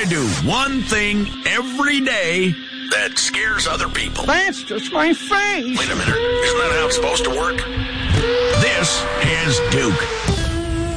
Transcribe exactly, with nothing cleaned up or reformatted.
to do one thing every day that scares other people. That's just my face. Wait a minute. Isn't that how it's supposed to work? This is Duke.